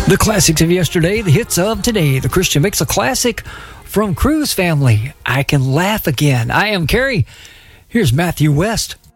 The classics of yesterday, the hits of today. The Christian Mix, a classic from Cruz Family. I Can Laugh Again. I am Kerry. Here's Matthew West.